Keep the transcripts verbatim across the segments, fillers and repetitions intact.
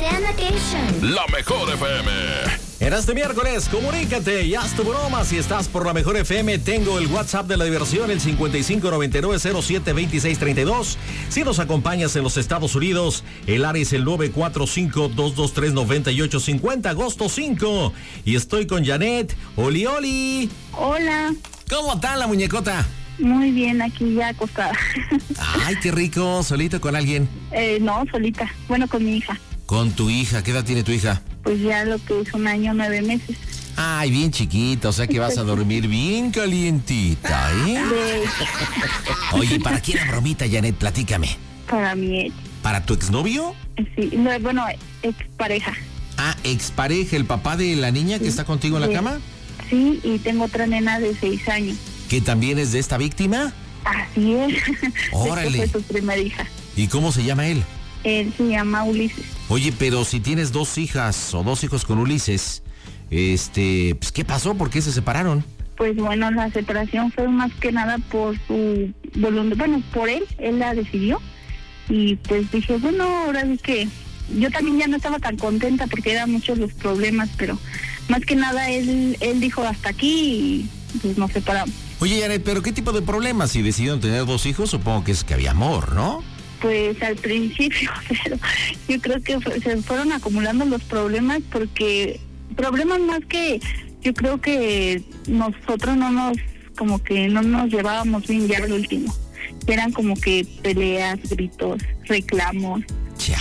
La Mejor F M. En este miércoles, comunícate y haz tu broma. Si estás por la Mejor F M, tengo el WhatsApp de la diversión, el cincuenta y cinco noventa y nueve cero siete veintiséis treinta y dos. Si nos acompañas en los Estados Unidos, el área es el nueve cuatro cinco, dos dos tres, nueve ocho cinco cero, agosto cinco. Y estoy con Janet. Oli, Oli. Hola. ¿Cómo está la muñecota? Muy bien, aquí ya acostada. Ay, qué rico. ¿Solito con alguien? Eh, no, solita. Bueno, con mi hija. Con tu hija. ¿Qué edad tiene tu hija? Pues ya lo que es un año, nueve meses. Ay, bien chiquita, o sea que vas a dormir bien calientita, ¿eh? De... Oye, ¿para quién la bromita, Janet? Platícame. Para mi ex. ¿Para tu exnovio? Sí, no, bueno, expareja. Ah, expareja, el papá de la niña que Sí, está contigo en la sí. cama. Sí, y tengo otra nena de seis años. ¿Que también es de esta víctima? Así es. Órale. De hecho, fue su primera hija. ¿Y cómo se llama él? Él se llama Ulises. Oye, pero si tienes dos hijas o dos hijos con Ulises, este, pues, ¿qué pasó? ¿Por qué se separaron? Pues bueno, la separación fue más que nada por su voluntad, bueno, por él, él la decidió. Y pues dije, bueno, ahora sí que yo también ya no estaba tan contenta porque eran muchos los problemas, pero más que nada él, él dijo hasta aquí y pues nos separamos. Oye, Janet, ¿pero qué tipo de problemas? Si decidieron tener dos hijos, supongo que es que había amor, ¿no? Pues al principio, pero yo creo que fue, se fueron acumulando los problemas porque problemas más que yo creo que nosotros no nos, como que no nos llevábamos bien ya al último. Eran como que peleas, gritos, reclamos. Ya.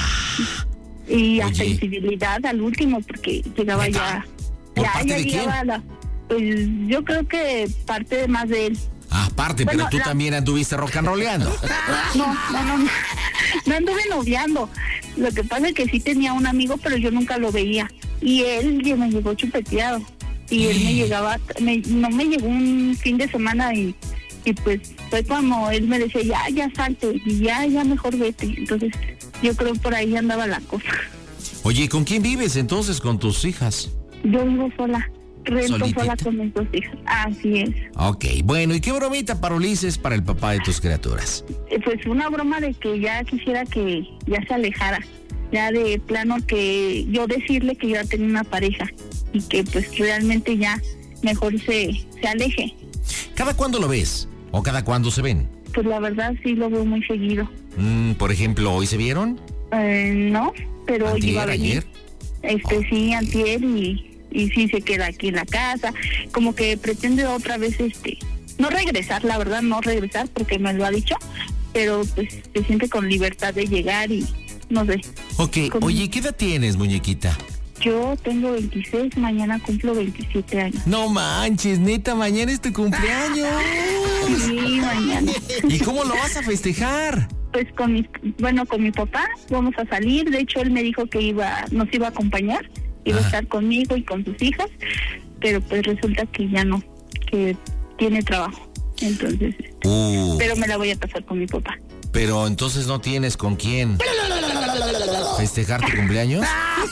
Y Oye. hasta infidelidad al último porque llegaba ¿Neta? ya. ¿Por ya, parte ya de llegaba quién? la- pues yo creo que parte de más de él. Aparte, Bueno, pero tú la- también anduviste rock and rollando. No, no, no, no, no anduve noviando. Lo que pasa es que sí tenía un amigo, pero yo nunca lo veía. Y él ya me llegó chupeteado. Y él me llegaba, me, no me llegó un fin de semana y, y pues fue cuando él me decía, ya, ya salte, y ya, ya mejor vete. Entonces yo creo por ahí andaba la cosa. Oye, ¿con quién vives entonces con tus hijas? Yo vivo sola, rento ¿Solitita? sola con mis dos hijas. Así es. Ok, bueno, ¿y qué bromita para Ulises, para el papá de tus criaturas? Eh, Pues una broma de que ya quisiera que ya se alejara, ya de plano que yo decirle que yo ya tenía una pareja y que pues realmente ya mejor se, se aleje. ¿Cada cuándo lo ves? ¿O cada cuándo se ven? Pues la verdad sí lo veo muy seguido. Mm, por ejemplo, ¿hoy se vieron? Eh, no, pero ¿Antier, iba a venir. ayer? Este Oh. sí, antier y, y sí se queda aquí en la casa, como que pretende otra vez este, no regresar, la verdad no regresar porque me lo ha dicho, pero pues se siente con libertad de llegar y no sé. Ok, Con- oye, ¿qué edad tienes, muñequita? Yo tengo veintiséis, mañana cumplo veintisiete años. No manches, neta, mañana es tu cumpleaños. Sí, mañana. ¿Y cómo lo vas a festejar? Pues con mi, bueno, con mi papá vamos a salir. De hecho, él me dijo que iba, nos iba a acompañar, iba Ajá. a estar conmigo y con sus hijas, pero pues resulta que ya no, que tiene trabajo. Entonces, Uh, pero me la voy a pasar con mi papá. pero entonces no tienes con quién festejar tu cumpleaños.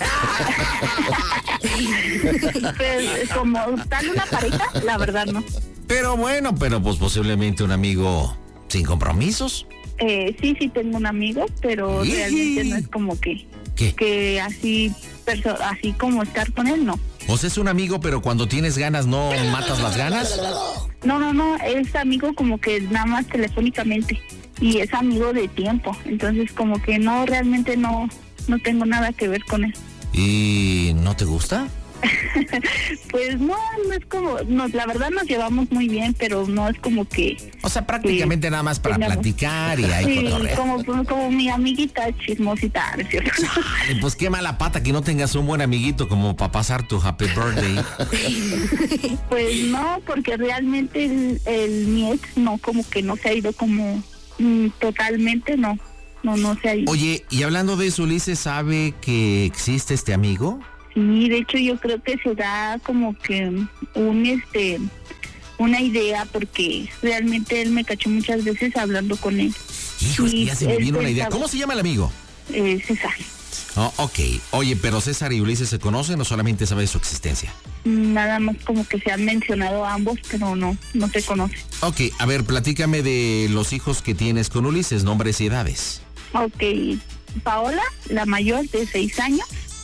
Pues como tal una pareja, la verdad no. Pero bueno, pero pues posiblemente un amigo sin compromisos. Eh, sí, sí tengo un amigo, pero Iji. realmente no es como que, ¿Qué? que así, perso- así como estar con él, no. O sea, es un amigo, pero cuando tienes ganas no matas las ganas. No, no, no, es amigo como que nada más telefónicamente y es amigo de tiempo, entonces como que no, realmente no, no tengo nada que ver con él. ¿Y no te gusta? Pues no, no es como, no, la verdad nos llevamos muy bien, pero no es como que... O sea, prácticamente Sí, nada más para tengamos. platicar y ahí Sí, cotorrear. como, como, como mi amiguita chismosita, ¿no es cierto? Chale, pues qué mala pata que no tengas un buen amiguito como para pasar tu happy birthday. Pues no, porque realmente el, el mi ex no, como que no se ha ido como mm, totalmente, no, no, no se ha ido. Oye, y hablando de eso, ¿Ulises sabe que existe este amigo? Sí, de hecho yo creo que se da como que un este una idea porque realmente él me cachó muchas veces hablando con él. Hijo, es que Sí, ya se me él vino una idea. pensaba- ¿Cómo se llama el amigo? Eh, César. Oh, ok. Oye, pero César y Ulises se conocen o solamente sabe de su existencia. Nada más como que se han mencionado ambos, pero no, no se conocen. Ok, a ver, platícame de los hijos que tienes con Ulises, nombres y edades. Ok, Paola, la mayor de seis años,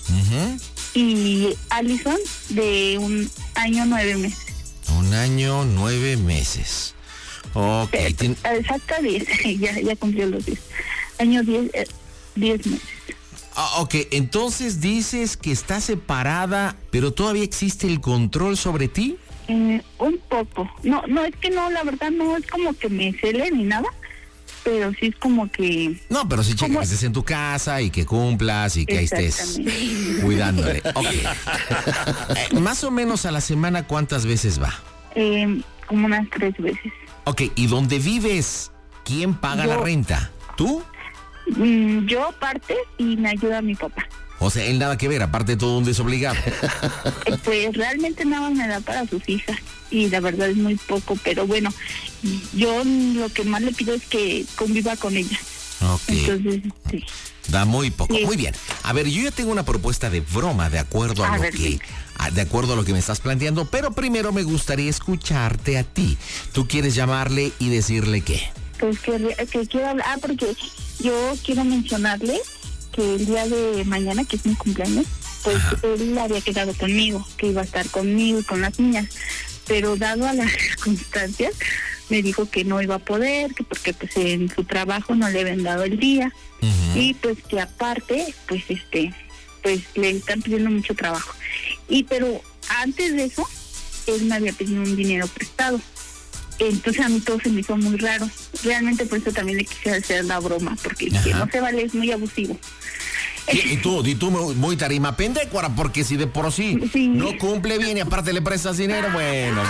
Uh-huh. Y Alison de un año nueve meses. Un año nueve meses. Ok. Eh, Tien... Exacto, diez. ya, ya cumplió los diez. Año diez, eh, diez meses. Ah, ok, entonces dices que está separada, pero todavía existe el control sobre ti. Eh, un poco. No, no, es que no, la verdad no es como que me cele ni nada, pero sí es como que... No, pero sí checa como... que estés en tu casa y que cumplas y que ahí estés cuidándole. Okay. eh, más o menos a la semana, ¿cuántas veces va? Eh, como unas tres veces. Ok, ¿y dónde vives? ¿Quién paga Yo... la renta? ¿Tú? Mm, yo aparte y me ayuda mi papá. O sea, él nada que ver, aparte de todo un desobligado. Eh, pues realmente nada más me da para sus hijas y la verdad es muy poco, pero bueno, yo lo que más le pido es que conviva con ella. Ok. Entonces, sí. Da muy poco. Sí. Muy bien. A ver, yo ya tengo una propuesta de broma de acuerdo a, A lo ver, que sí. a, de acuerdo a lo que me estás planteando, pero primero me gustaría escucharte a ti. ¿Tú quieres llamarle y decirle qué? Pues que, que quiero hablar, ah, porque yo quiero mencionarle que el día de mañana, que es mi cumpleaños, pues Ajá. él había quedado conmigo, que iba a estar conmigo y con las niñas, pero dado a las circunstancias, me dijo que no iba a poder, que porque pues en su trabajo no le habían dado el día, Uh-huh. y pues que aparte, pues este, pues le están pidiendo mucho trabajo. Y pero antes de eso, él me había pedido un dinero prestado. Entonces a mí todo se me hizo muy raro. Realmente por eso también le quise hacer la broma, porque dije, no se vale, es muy abusivo. Y, y tú, y tú muy, muy tarima pendecuara, porque si de por sí, Sí. no cumple bien y aparte le prestas dinero, bueno,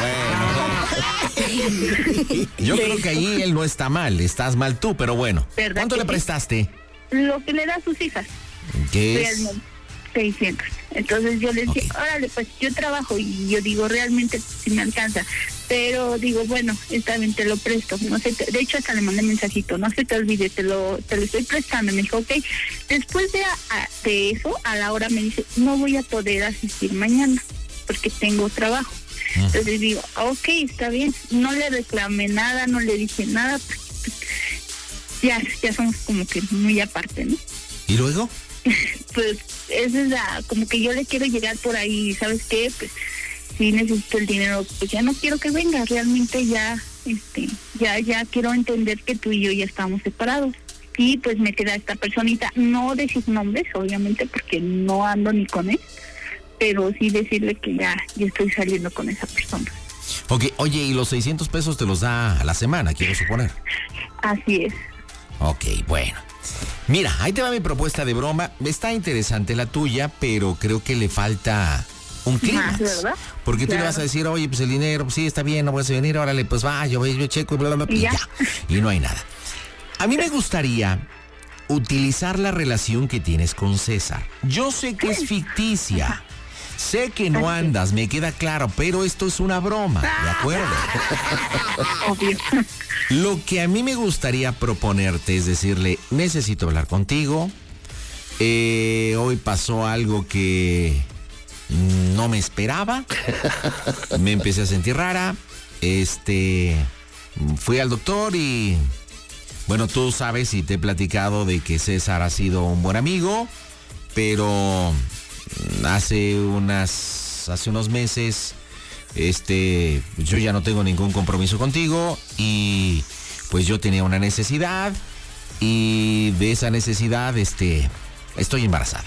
bueno. Yo Sí. creo que ahí él no está mal, estás mal tú, pero bueno. ¿Verdad ¿Cuánto que le sí? prestaste? Lo que le da a sus hijas, ¿Qué es? realmente, seiscientos. Entonces yo le decía, Ok. órale, pues yo trabajo y yo digo, realmente si me alcanza. Pero digo, bueno, esta vez te lo presto. No sé, te, de hecho hasta le mandé mensajito, no se te olvide, te lo te lo estoy prestando. Me dijo, ok. Después de, a, de eso, a la hora me dice, no voy a poder asistir mañana porque tengo trabajo. Uh-huh. Entonces digo, ok, está bien. No le reclamé nada, no le dije nada. Pues, ya, ya somos como que muy aparte, ¿no? ¿Y luego? Pues esa es la, como que yo le quiero llegar por ahí, ¿sabes qué? Pues si necesito el dinero, pues ya no quiero que venga, realmente ya, este, ya, ya quiero entender que tú y yo ya estamos separados. Y pues me queda esta personita, no decir nombres, obviamente, porque no ando ni con él, pero sí decirle que ya, ya estoy saliendo con esa persona. Ok, oye, y los seiscientos pesos te los da a la semana, quiero suponer. Así es. Ok, bueno. Mira, ahí te va mi propuesta de broma. Está interesante la tuya, pero creo que le falta un clímax. ¿verdad? Porque tú Claro. le vas a decir, oye, pues el dinero, pues sí, está bien, no vas a venir, órale, pues va, yo, yo checo y bla, bla, bla, y Y ya. ya. Y no hay nada. A mí me gustaría utilizar la relación que tienes con César. Yo sé que es ficticia. Sé que no andas, me queda claro, pero esto es una broma, ¿de acuerdo? Obvio. Lo que a mí me gustaría proponerte es decirle, necesito hablar contigo, eh, hoy pasó algo que no me esperaba, me empecé a sentir rara, este, fui al doctor y, bueno, tú sabes y te he platicado de que César ha sido un buen amigo, pero hace unas, hace unos meses, este, yo ya no tengo ningún compromiso contigo y pues yo tenía una necesidad y de esa necesidad, este, estoy embarazada.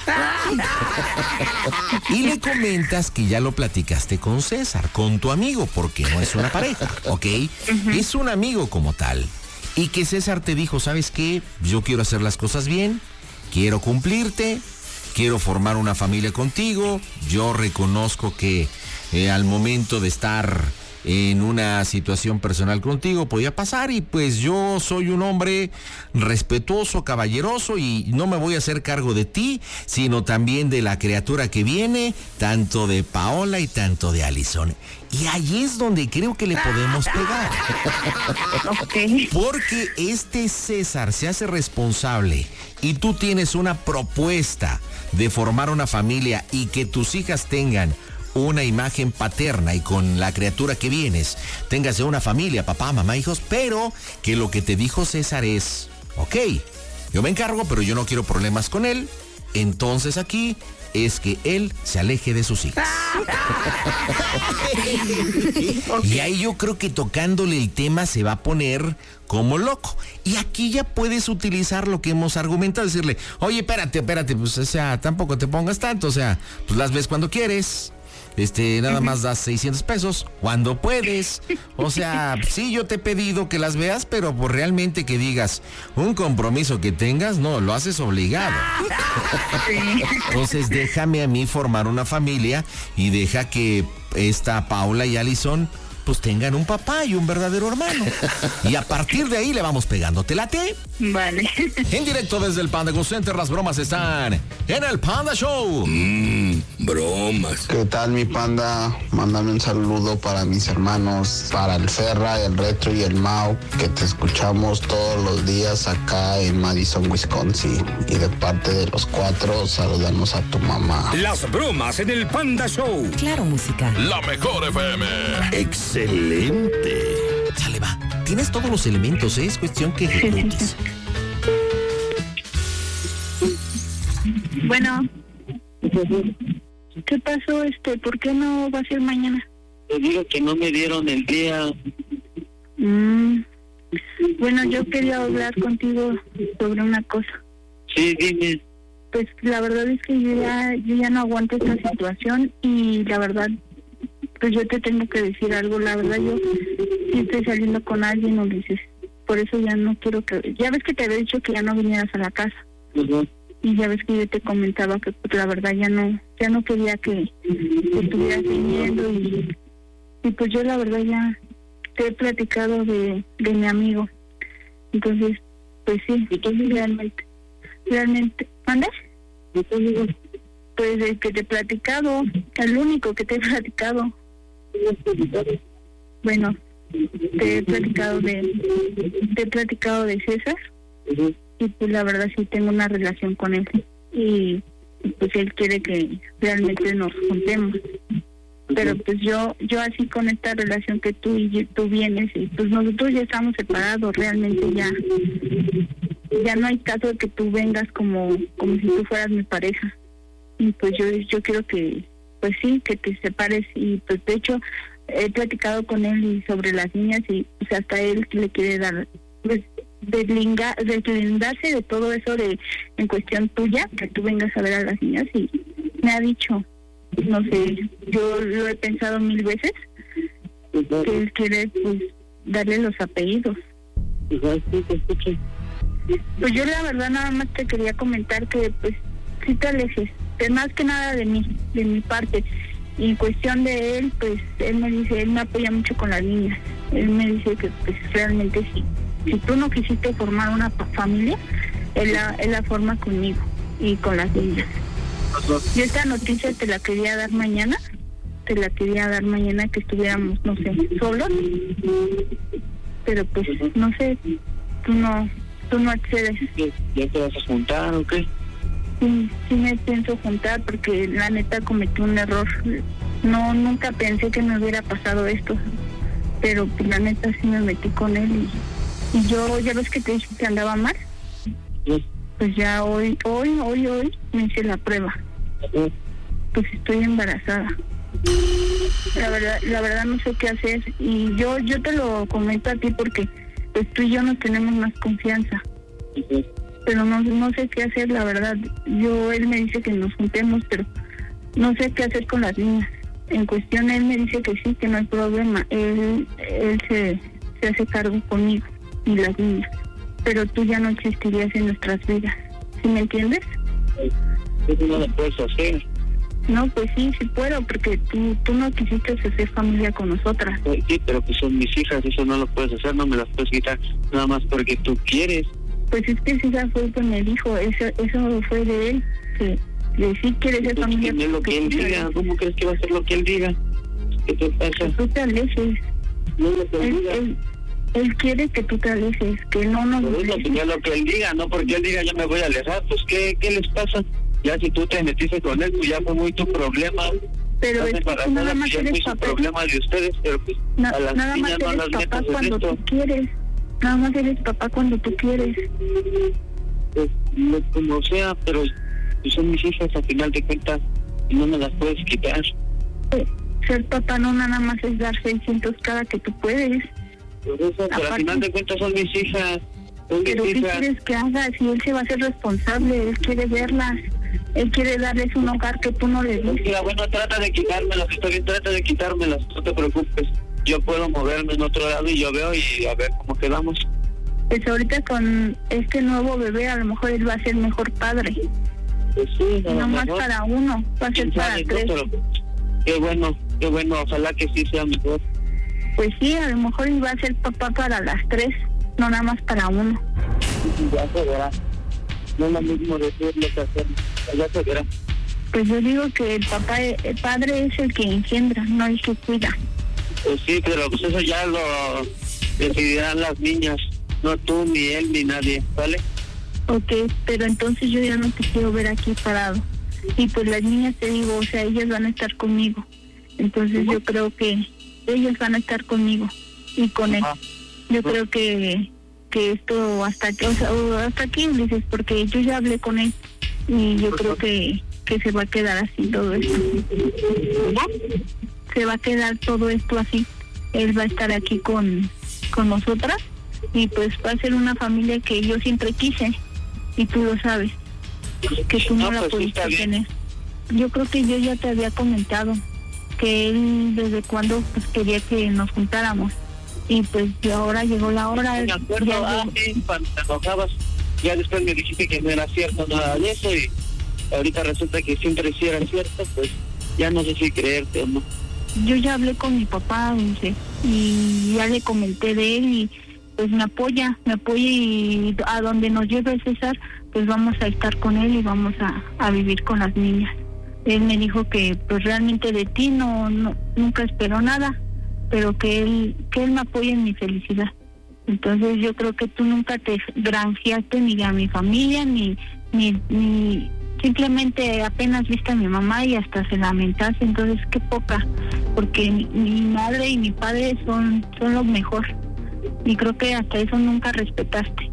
Y le comentas que ya lo platicaste con César, con tu amigo, porque no es una pareja, ¿ok? Uh-huh. Es un amigo como tal. Y que César te dijo, ¿sabes qué? Yo quiero hacer las cosas bien, quiero cumplirte, quiero formar una familia contigo, yo reconozco que eh, al momento de estar en una situación personal contigo podía pasar y pues yo soy un hombre respetuoso, caballeroso y no me voy a hacer cargo de ti, sino también de la criatura que viene, tanto de Paola y tanto de Alison. Y ahí es donde creo que le podemos pegar. Okay. Porque este César se hace responsable y tú tienes una propuesta de formar una familia y que tus hijas tengan una imagen paterna y con la criatura que vienes tengas una familia, papá, mamá, hijos, pero que lo que te dijo César es, ok, yo me encargo, pero yo no quiero problemas con él, entonces aquí es que él se aleje de sus hijas. Y ahí yo creo que tocándole el tema se va a poner como loco. Y aquí ya puedes utilizar lo que hemos argumentado, decirle, oye, espérate, espérate, pues, o sea, tampoco te pongas tanto, o sea, pues las ves cuando quieres. Este, nada más das seiscientos pesos cuando puedes. O sea, sí, yo te he pedido que las veas, pero pues realmente que digas un compromiso que tengas, no, lo haces obligado. Entonces déjame a mí formar una familia y deja que esta Paula y Alison pues tengan un papá y un verdadero hermano. Y a partir de ahí le vamos pegando. ¿Te late? Vale. En directo desde el Panda Go Center, las bromas están en el Panda Show. Mmm, bromas. ¿Qué tal, mi Panda? Mándame un saludo para mis hermanos, para el Ferra, el Retro y el Mau, que te escuchamos todos los días acá en Madison, Wisconsin. Y de parte de los cuatro, saludamos a tu mamá. Las bromas en el Panda Show. Claro, música. La mejor F M. Excelente. Sale, va. Tienes todos los elementos, ¿eh? Es cuestión que ejecutes. Bueno. ¿Qué pasó, este? ¿Por qué no va a ser mañana? Te digo que no me dieron el día. Mm. Bueno, yo quería hablar contigo sobre una cosa. Sí, dime. Pues la verdad es que yo ya, yo ya no aguanto esta situación y la verdad, pues yo te tengo que decir algo. La verdad, yo sí estoy saliendo con alguien, Ulises. Por eso ya no quiero que... Ya ves que te había dicho que ya no vinieras a la casa. Uh-huh. Y ya ves que yo te comentaba que pues, la verdad ya no ya no quería que, que estuvieras viniendo. Y, y pues yo la verdad ya te he platicado de, de mi amigo. Entonces, pues sí, entonces realmente... Realmente... ¿Mandas? Pues el que te he platicado, el único que te he platicado. Bueno, te he platicado de te he platicado de César. Uh-huh. Y pues la verdad sí tengo una relación con él y pues él quiere que realmente nos juntemos. Pero pues yo yo así con esta relación que tú y tú vienes y pues nosotros ya estamos separados, realmente ya ya no hay caso de que tú vengas como como si tú fueras mi pareja. Y pues yo yo quiero que pues sí, que te separes. Y pues de hecho he platicado con él y sobre las niñas y pues hasta él le quiere dar pues deslinga, deslindarse de todo eso de en cuestión tuya, que tú vengas a ver a las niñas. Y me ha dicho, no sé, yo lo he pensado mil veces, que él quiere pues darle los apellidos. Pues yo la verdad nada más te quería comentar que pues si te alejes, de más que nada de mí, de mi parte. Y en cuestión de él, pues él me dice, él me apoya mucho con las niñas. Él me dice que pues realmente sí, si tú no quisiste formar una familia, él la, él la forma conmigo y con las niñas. Y esta noticia te la quería dar mañana, te la quería dar mañana que estuviéramos, no sé, solos. Pero pues, no sé, tú no, tú no accedes. ¿Ya te vas a juntar o qué? Sí, sí me pienso juntar porque la neta cometí un error. No, nunca pensé que me hubiera pasado esto, pero pues la neta sí me metí con él y, y yo, ya ves que te dije que andaba mal. Sí. Pues ya hoy, hoy, hoy, hoy me hice la prueba. Sí. Pues estoy embarazada. La verdad, la verdad no sé qué hacer y yo, yo te lo comento a ti porque pues tú y yo nos tenemos más confianza. Sí. Pero no, no sé qué hacer, la verdad. Yo, él me dice que nos juntemos, pero no sé qué hacer con las niñas. En cuestión, él me dice que sí, que no hay problema. Él, él se, se hace cargo conmigo y las niñas. Pero tú ya no existirías en nuestras vidas. ¿Sí me entiendes? Eso no lo puedes hacer. No, pues sí, sí puedo, porque tú, tú no quisiste hacer familia con nosotras. Sí, pero que son mis hijas, eso no lo puedes hacer, no me las puedes quitar nada más porque tú quieres. Pues es que César fue el que me dijo, eso, eso fue de él, que de sí quiere ser familia. No es lo que él diga, ¿cómo crees que va a ser lo que él diga? ¿Qué te pasa? Que tú te alejes. No es lo que él Él, diga. él, él quiere que tú te alejes, que no nos No es lo alejes. que, lo que él diga, no porque él diga yo me voy a alejar, pues ¿qué, qué les pasa? Ya si tú te metiste con él, pues ya fue muy tu problema. Pero es que tú nada más ya es eres muy su papá. problema de ustedes, pero pues Na- a las nada más niñas no eres las papá metas en cuando esto. tú quieres. Nada más eres papá cuando tú quieres. Pues, no, como sea, pero pues son mis hijas a final de cuentas y no me las puedes quitar. Ser papá no nada más es dar seiscientos cada que tú puedes. Por eso, pero Aparte, al final de cuentas son mis hijas. Son pero mis ¿qué hijas. quieres que haga? Si él se va a hacer responsable, él quiere verlas, él quiere darles un hogar que tú no le diste. Mira, bueno, trata de quitármelas, está bien, trata de quitármelas, no te preocupes. Yo puedo moverme en otro lado y yo veo y a ver cómo quedamos. Pues ahorita con este nuevo bebé a lo mejor él va a ser mejor padre. Pues sí, No más para uno, va a ser para tres. No, pero qué bueno, qué bueno, ojalá que sí sea mejor. Pues sí, a lo mejor él va a ser papá para las tres, no nada más para uno. Ya se verá. No es lo mismo decirlo que hacerlo. Ya se verá. Pues yo digo que el papá, el padre es el que engendra, no el que cuida. Pues sí, pero pues eso ya lo decidirán las niñas, no tú, ni él, ni nadie, ¿vale? Ok, pero entonces yo ya no te quiero ver aquí parado. Y pues las niñas, te digo, o sea, ellas van a estar conmigo. Entonces yo creo que ellas van a estar conmigo y con él. Yo creo que que esto hasta que, o sea, hasta aquí, dices, porque yo ya hablé con él y yo creo que, que se va a quedar así todo esto. Se va a quedar todo esto así. Él va a estar aquí con, con nosotras y pues va a ser una familia que yo siempre quise y tú lo sabes, que tú no, no la pues pudiste sí tener. Yo creo que yo ya te había comentado que él desde cuando pues quería que nos juntáramos y pues ahora llegó la hora. Me acuerdo, ya ah, sí, cuando te enojabas, ya después me dijiste que no era cierto nada de eso y ahorita resulta que siempre sí era cierto, pues ya no sé si creerte o no. Yo ya hablé con mi papá, dice, y ya le comenté de él y pues me apoya, me apoya y a donde nos lleve César, pues vamos a estar con él y vamos a, a vivir con las niñas. Él me dijo que pues realmente de ti no, no nunca esperó nada, pero que él que él me apoya en mi felicidad. Entonces yo creo que tú nunca te granjeaste ni a mi familia, ni ni, ni simplemente apenas viste a mi mamá y hasta se lamentaste. Entonces qué poca, porque mi, mi madre y mi padre son, son lo mejor. Y creo que hasta eso nunca respetaste.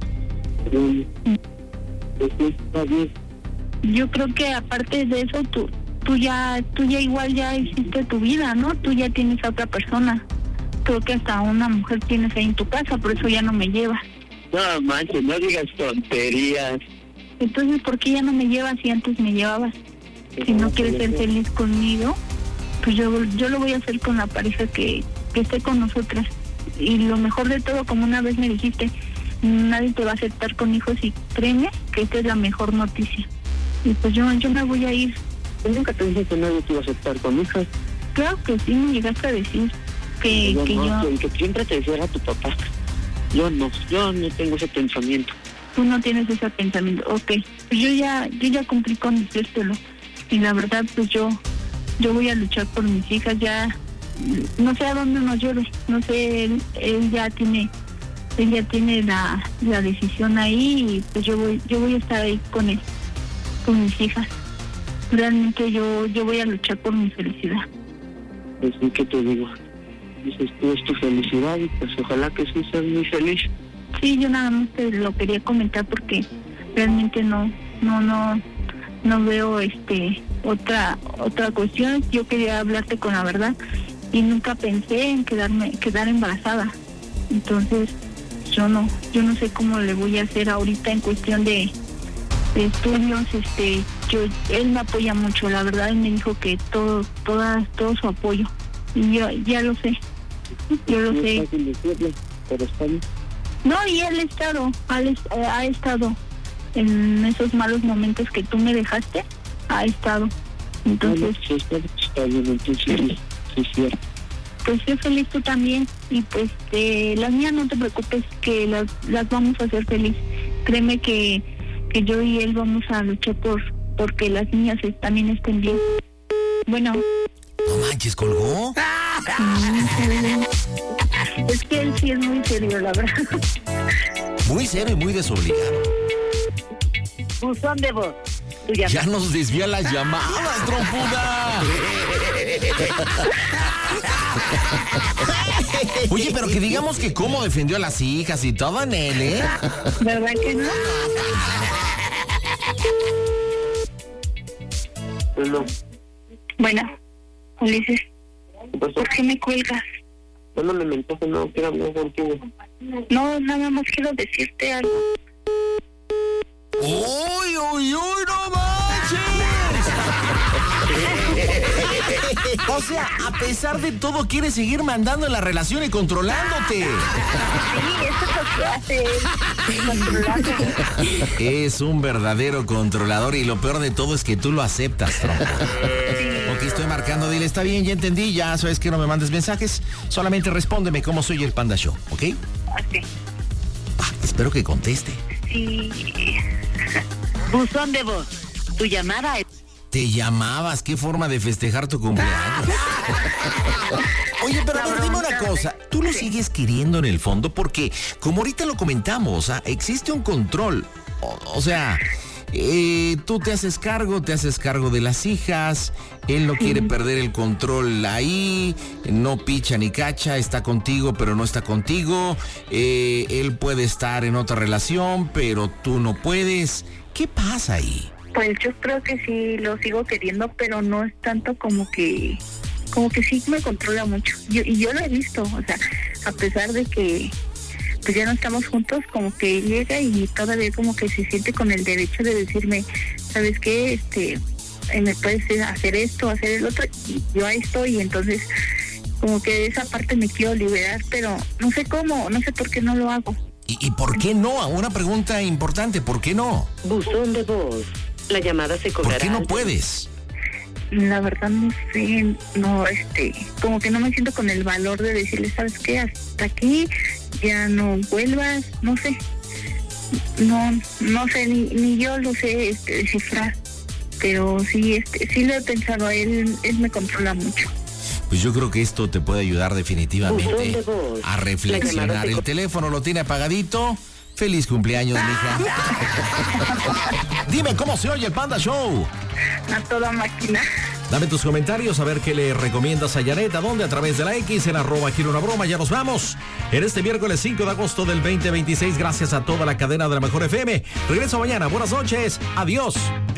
Sí. Pues sí, está bien. Yo creo que aparte de eso, tú tú ya tú ya igual ya hiciste tu vida, ¿no? Tú ya tienes a otra persona. Creo que hasta una mujer tienes ahí en tu casa, por eso ya no me llevas. No manches, no digas tonterías. Entonces, ¿por qué ya no me llevas si antes me llevabas? Si no quieres ser feliz conmigo, pues yo yo lo voy a hacer con la pareja que, que esté con nosotras. Y lo mejor de todo, como una vez me dijiste, nadie te va a aceptar con hijos y créeme que esta es la mejor noticia. Y pues yo yo me voy a ir. Yo nunca te dije que nadie te iba a aceptar con hijas. Claro que sí, me llegaste a decir que yo que no, yo... que, que siempre te decía a tu papá. Yo no, yo no tengo ese pensamiento. Tú no tienes ese pensamiento, ok. Pues yo ya yo ya cumplí con decírtelo. Y la verdad, pues yo yo voy a luchar por mis hijas. Ya no sé a dónde nos lleve, no sé, él, él ya tiene él ya tiene la, la decisión ahí y pues yo voy yo voy a estar ahí con él, con mis hijas. Realmente yo yo voy a luchar por mi felicidad. Pues sí, ¿qué te digo? Dices tú, es tu felicidad y pues ojalá que sí seas muy feliz. Sí, yo nada más te lo quería comentar porque realmente no no no no veo este otra otra cuestión. Yo quería hablarte con la verdad y nunca pensé en quedarme quedar embarazada. Entonces yo no yo no sé cómo le voy a hacer ahorita en cuestión de, de estudios. Este yo él me apoya mucho, la verdad. Él me dijo que todo toda todo su apoyo y yo ya lo sé yo lo sé. Pero está bien. No, y él ha estado, ha, ha estado en esos malos momentos que tú me dejaste, ha estado. Entonces, sí, está, está bien, entonces sí, sí, es cierto. Pues sé feliz tú también, y pues eh, las mías no te preocupes, que las, las vamos a hacer feliz. Créeme que, que yo y él vamos a luchar por porque las niñas es, también estén bien. Bueno. No manches, ¿colgó? Es que él sí es muy serio, la verdad. Muy serio y muy desobligado. Buzón de voz. Ya, ya nos desvía las llamadas, trompuda. Oye, pero que digamos que cómo defendió a las hijas y todo en él, ¿eh? ¿Verdad que no? Bueno. Bueno, Ulises, ¿Qué pasó? ¿por qué me cuelgas? Mándame mensaje, no quiero hablar contigo. No, nada más quiero decirte algo. ¡Uy, uy, uy, no manches! O sea, a pesar de todo, quiere seguir mandando en la relación y controlándote. Sí, eso es lo que hace él, controlando. Es un verdadero controlador y lo peor de todo es que tú lo aceptas, tronco. Ok, estoy marcando, dile, está bien, ya entendí, ya sabes que no me mandes mensajes, solamente respóndeme cómo soy el Panda Show, ¿ok? Ok. Ah, espero que conteste. Sí. Buzón de voz. Tu llamada es... Te llamabas, qué forma de festejar tu cumpleaños. Oye, pero a ver, dime una cosa, ¿tú lo sigues queriendo en el fondo? Porque, como ahorita lo comentamos, ¿ah? Existe un control. O, o sea, eh, tú te haces cargo, te haces cargo de las hijas, él no quiere perder el control ahí, no picha ni cacha, está contigo pero no está contigo, eh, él puede estar en otra relación pero tú no puedes. ¿Qué pasa ahí? Pues yo creo que sí lo sigo queriendo, pero no es tanto como que, como que sí me controla mucho. Yo, y yo lo he visto, o sea, a pesar de que pues ya no estamos juntos, como que llega y todavía como que se siente con el derecho de decirme, ¿sabes qué? Este, eh, me puedes hacer esto, hacer el otro, y yo ahí estoy, y entonces como que de esa parte me quiero liberar, pero no sé cómo, no sé por qué no lo hago. ¿Y, y por qué no? Una pregunta importante, ¿por qué no? Buzón de voz. La llamada se cobrará. ¿Por qué no puedes? La verdad no sé, no, este, como que no me siento con el valor de decirle, ¿sabes qué? Hasta aquí, ya no vuelvas, no sé, no, no sé, ni, ni yo lo sé este, descifrar, pero sí, este, sí lo he pensado, él, él me controla mucho. Pues yo creo que esto te puede ayudar definitivamente Buzón de voz. a La reflexionar. llamada se El co- teléfono lo tiene apagadito. Feliz cumpleaños, mija. Dime cómo se oye el Panda Show. A toda máquina. Dame tus comentarios, a ver qué le recomiendas a Janet, a dónde, a través de la X, en arroba quiero una broma. Ya nos vamos. En este miércoles cinco de agosto del veinte veintiséis, gracias a toda la cadena de la Mejor F M. Regreso mañana. Buenas noches. Adiós.